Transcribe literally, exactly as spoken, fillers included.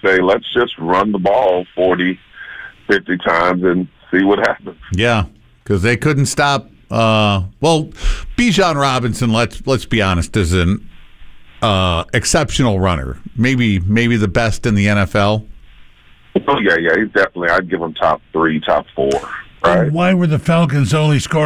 say, let's just run the ball forty, fifty times and see what happens. Yeah, because they couldn't stop. Uh, well, Bijan Robinson, let's let's be honest, is an uh, exceptional runner. Maybe maybe the best in the N F L. Oh, yeah, yeah. He's definitely, I'd give him top three, top four. Right. Why were the Falcons only scoring